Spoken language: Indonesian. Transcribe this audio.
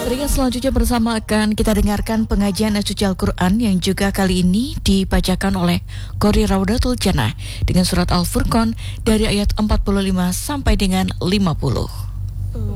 Berikan selanjutnya bersama akan kita dengarkan pengajian suci Al-Quran yang juga kali ini dibacakan oleh Qori Raudatul Jannah dengan surat Al-Furqan dari ayat 45 sampai dengan 50.